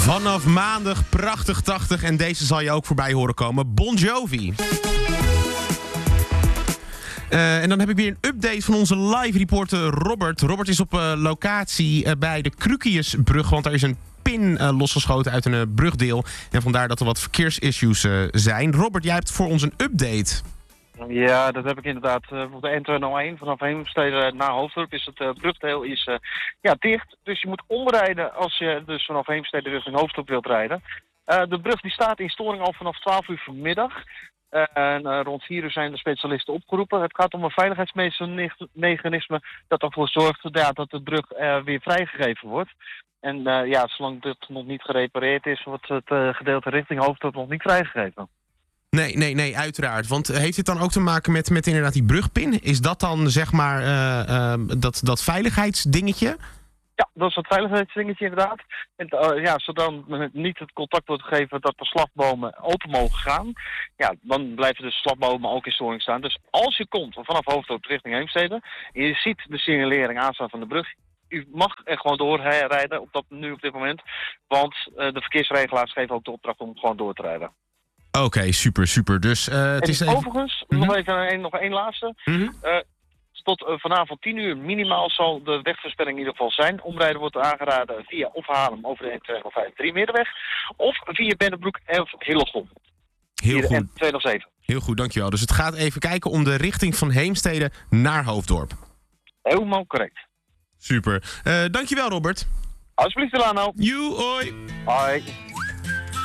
Vanaf maandag prachtig 80 en deze zal je ook voorbij horen komen. Bon Jovi. En dan heb ik weer een update van onze live reporter Robert. Robert is op locatie bij de Krukiusbrug, want er is een pin losgeschoten uit een brugdeel. En vandaar dat er wat verkeersissues zijn. Robert, jij hebt voor ons een update. Ja, dat heb ik inderdaad. Op de N201 vanaf Heemstede naar Hoofddorp is het brugdeel dicht. Dus je moet omrijden als je dus vanaf Heemstede richting Hoofddorp wilt rijden. De brug die staat in storing al vanaf 12 uur vanmiddag. Rond 4 uur zijn de specialisten opgeroepen. Het gaat om een veiligheidsmechanisme dat ervoor zorgt dat de brug weer vrijgegeven wordt. En zolang dit nog niet gerepareerd is, wordt het gedeelte richting Hoofddorp nog niet vrijgegeven. Nee, uiteraard. Want heeft dit dan ook te maken met inderdaad die brugpin? Is dat dan zeg maar dat veiligheidsdingetje? Ja, dat is het veiligheidsdingetje inderdaad. En, zodat niet het contact wordt gegeven dat de slagbomen open mogen gaan. Ja, dan blijven de slagbomen ook in storing staan. Dus als je komt vanaf Hoofddorp richting Heemstede en je ziet de signalering aanstaan van de brug, u mag er gewoon doorrijden op dit moment. Want de verkeersregelaars geven ook de opdracht om gewoon door te rijden. Oké, super. Dus het is even... Overigens, nog één laatste. Tot vanavond 10 uur minimaal zal de wegversperring in ieder geval zijn. Omrijden wordt aangeraden via of Haarlem over de N205 Middenweg. Of via Bennebroek of Hillegom. Heel goed. N207. Heel goed, dankjewel. Dus het gaat even kijken om de richting van Heemstede naar Hoofddorp. Helemaal correct. Super. Dankjewel, Robert. Alsjeblieft, Delano. Hoi. Hoi.